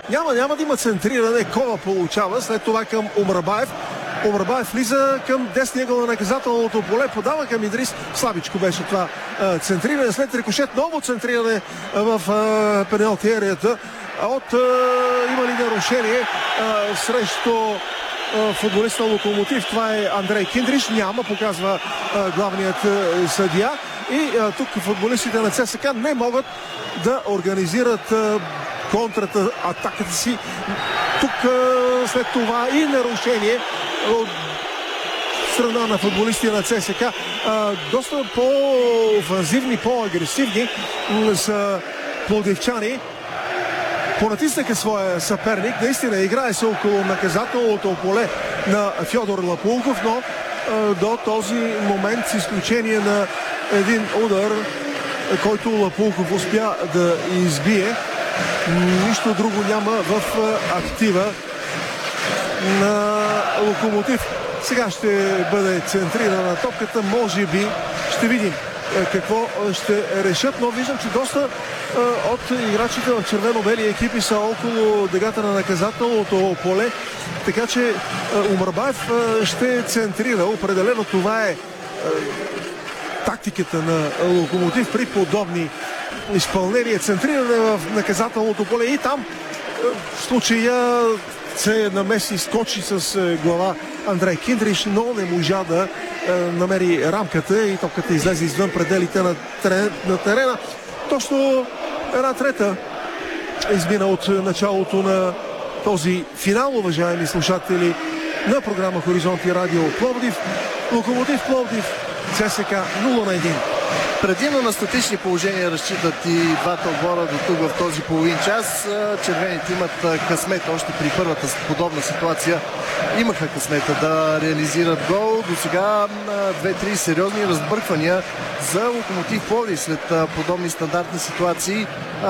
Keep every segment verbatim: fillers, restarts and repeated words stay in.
Няма, няма да има центриране. Кова получава, след това към Омрабаев. Омрабаев влиза към десния ъгъл на наказателното поле, подава към Идрис. Слабичко беше това а, центриране. След рикошет ново центриране а, в а, пеналтиерията. От а, има ли нарушение а, срещу а, футболист на Локомотив? Това е Андрей Киндриш. Няма, показва а, главният а, съдия. И а, тук футболистите на ЦСКА не могат да организират а, контрата, атаката си. Тук а, след това и нарушение от страна на футболисти на ЦСКА. А, доста по-офанзивни, по-агресивни са пловдивчани. Понатиснаха своя съперник. Наистина играе се около наказателното поле на Фьодор Лапулков, но а, до този момент, с изключение на един удар, който Лапулков успя да избие, нищо друго няма в актива на Локомотив. Сега ще бъде центрирана топката. Може би ще видим какво ще решат, но виждам, че доста от играчите в червено-бели екипи са около дъгата на наказателното поле, така че Омрабаев ще центрира. Определено това е тактиката на Локомотив при подобни изпълнения. Центриране в наказателното поле и там в случая се намеси, скочи с глава Андрей Киндриш, но не можа да е, намери рамката и топката излезе извън пределите на, терен, на терена. Точно една трета измина от началото на този финал, уважаеми слушатели на програма Хоризонти Радио Пловдив. Локомотив Пловдив, ЦСКА нула на едно. Предимно на статични положения разчитат и двата отбора до тук в този половин час. Червените имат късмет още при първата подобна ситуация. Имаха късмета да реализират гол. До сега две-три сериозни разбърквания за Локомотив Пловдив след подобни стандартни ситуации.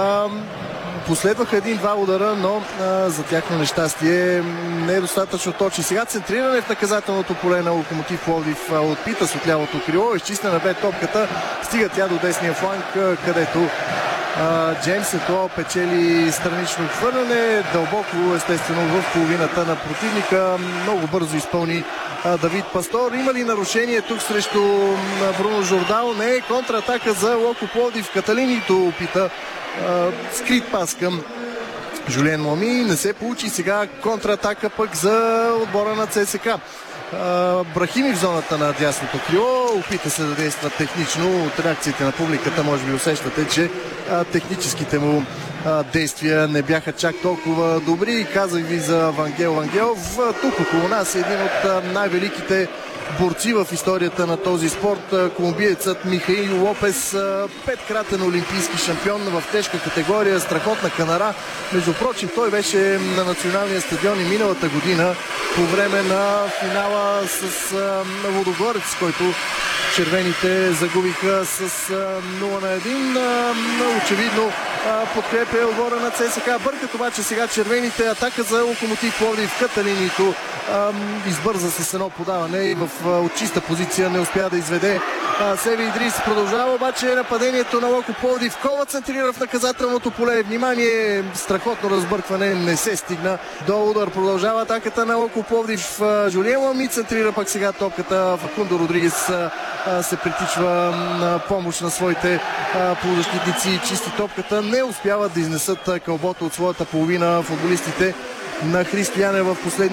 Последваха един-два удара, но а, за тяхно нещастие не е достатъчно точно. Сега центриране в наказателното поле на Локомотив Пловдив от Питас от лявото крило. Изчистена бе топката. Стига тя до десния фланг, където а, Джеймс Ето печели странично хвърляне. Дълбоко, естествено, в половината на противника. Много бързо изпълни а, Давид Пастор. Има ли нарушение тук срещу а, Бруно Жордал? Не. Контратака за Локо Пловдив. Каталинито опита. Uh, скрит пас към Жулиен Моми. Не се получи. Сега контратака пък за отбора на ЦСКА. Uh, Брахими в зоната на дясното крило. Опита се да действа технично. От реакциите на публиката може би усещате, че uh, техническите му uh, действия не бяха чак толкова добри. Казах ви за Вангел Вангелов. Тук около нас е един от uh, най-великите борци в историята на този спорт. Колумбиецът Михаил Лопес, петкратен олимпийски шампион в тежка категория, страхотна канара. Между прочим, той беше на националния стадион и миналата година по време на финала с Лудогорец, който червените загубиха с нула на едно. Очевидно подкрепя отбора на ЦСКА. Бъркат обаче сега червените. Атака за Локомотив Пловдив. Каталинито избърза с едно подаване и в от чиста позиция не успя да изведе Севи Идрис. Продължава обаче нападението на Локо Пловдив. Кова центрира в наказателното поле. Внимание, страхотно разбъркване. Не се стигна до удар. Продължава атаката на Локо Пловдив. Жулиен Лами центрира пак сега топката. Факундо Родригес се притичва на помощ на своите полузащитници. Чисти топката. Не успяват да изнесат кълбото от своята половина футболистите на Християне в последния